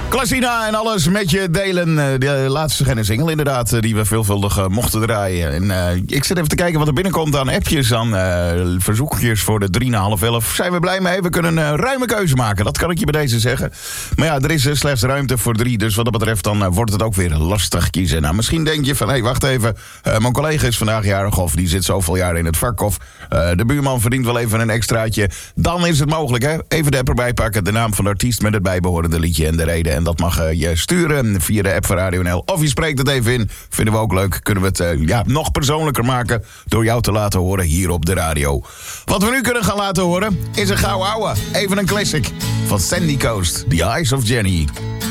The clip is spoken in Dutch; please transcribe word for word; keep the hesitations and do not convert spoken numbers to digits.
Klasina en alles met je delen. De laatste geen single inderdaad, die we veelvuldig uh, mochten draaien. En uh, ik zit even te kijken wat er binnenkomt aan appjes, aan uh, verzoekjes voor de drie na half elf. Zijn we blij mee? We kunnen een uh, ruime keuze maken, dat kan ik je bij deze zeggen. Maar ja, er is uh, slechts ruimte voor drie, dus wat dat betreft dan uh, wordt het ook weer lastig kiezen. Nou, misschien denk je van, hé, hey, wacht even. Uh, mijn collega is vandaag jarig of die zit zoveel jaar in het vak of uh, de buurman verdient wel even een extraatje. Dan is het mogelijk, hè? Even de app erbij pakken, de naam van de artiest met het bijbehorende liedje en de reden. En dat mag uh, je sturen via de app van Radio N L. Of je spreekt het even in. Vinden we ook leuk. Kunnen we het uh, ja, nog persoonlijker maken door jou te laten horen hier op de radio. Wat we nu kunnen gaan laten horen is een gouden ouwe. Even een classic van Sandy Coast. The Eyes of Jenny.